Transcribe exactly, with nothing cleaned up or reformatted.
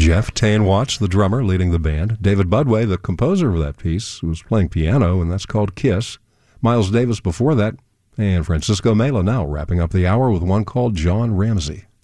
Jeff Tain Watts, the drummer, leading the band. David Budway, the composer of that piece, was playing piano, and that's called Kiss. Miles Davis before that, and Francisco Mela now wrapping up the hour with one called John Ramsey.